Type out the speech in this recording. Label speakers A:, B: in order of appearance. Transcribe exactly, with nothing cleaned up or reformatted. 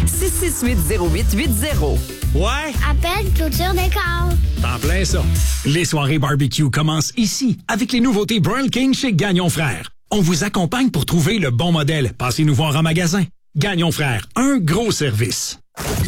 A: six six huit, zéro huit huit zéro.
B: Ouais?
C: Appelle Clôture Décor.
B: T'en plein ça.
D: Les soirées barbecue commencent ici avec les nouveautés Burl King chez Gagnon Frères. On vous accompagne pour trouver le bon modèle. Passez nous voir en magasin. Gagnon Frères, un gros service.